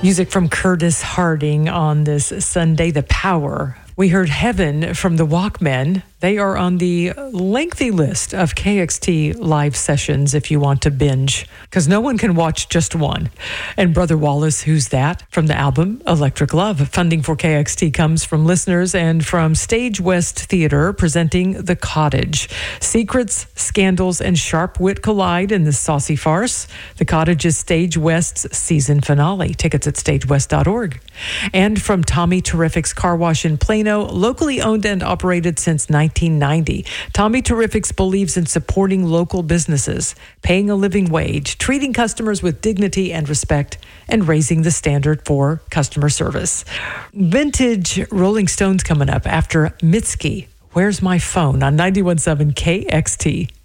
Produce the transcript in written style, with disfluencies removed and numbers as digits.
Music from Curtis Harding on this Sunday, The Power. We heard Heaven from the Walkmen. They are on the lengthy list of KXT live sessions if you want to binge, because no one can watch just one. And Brother Wallace, Who's That? From the album Electric Love. Funding for KXT comes from listeners and from Stage West Theater presenting The Cottage. Secrets, scandals, and sharp wit collide in this saucy farce. The Cottage is Stage West's season finale. Tickets at stagewest.org. And from Tommy Terrific's Car Wash in Plano, locally owned and operated since 1990. Tommy Terrifics believes in supporting local businesses, paying a living wage, treating customers with dignity and respect, and raising the standard for customer service. Vintage Rolling Stones coming up after Mitski, Where's My Phone on 91.7 KXT.